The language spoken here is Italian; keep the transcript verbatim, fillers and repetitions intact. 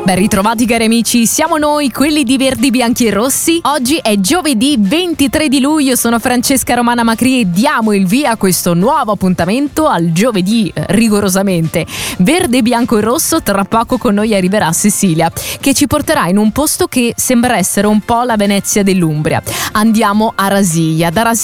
Ben ritrovati cari amici, siamo noi, quelli di Verdi, Bianchi e Rossi. Oggi è giovedì ventitré di luglio, sono Francesca Romana Macri e diamo il via a questo nuovo appuntamento al giovedì eh, rigorosamente. Verde, bianco e rosso, tra poco con noi arriverà Cecilia, che ci porterà in un posto che sembra essere un po' la Venezia dell'Umbria. Andiamo a Rasiglia, da Rasiglia